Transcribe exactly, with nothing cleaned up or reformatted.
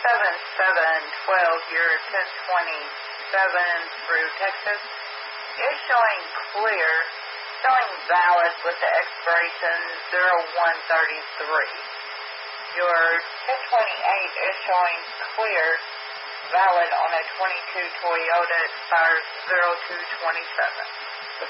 seven seven twelve, your ten twenty-seven through Texas is showing clear, showing valid with the expiration zero one thirty-three. Your ten twenty-eight is showing clear, valid on a twenty-two Toyota, expires zero two twenty-seven.